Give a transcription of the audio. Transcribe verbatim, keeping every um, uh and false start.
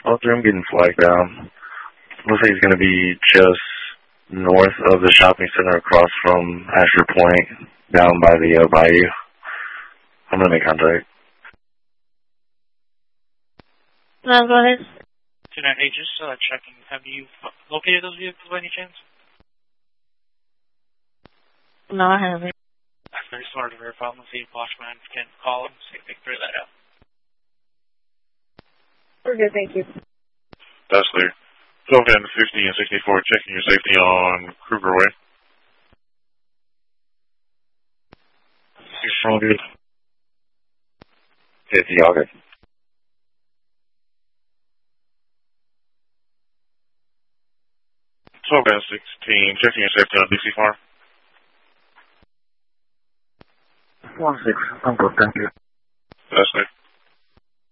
Oh, three, I'm getting flagged down. Looks like he's going to be just north of the shopping center across from Asher Point, down by the uh, bayou. I'm going to make contact. No, go ahead. two nine eight, just uh, checking. Have you located those vehicles by any chance? No, I haven't. I'm very sorry to verify. I'm going to see if Watchman can call them, see if they can figure that out. We're good, thank you. That's clear. twelve ten fifty and sixty-four, checking your safety on Kruger Way. All good. fifty, all good. twelve ten sixteen, checking your safety on D C Farm. one six, I'm good, thank you. That's clear.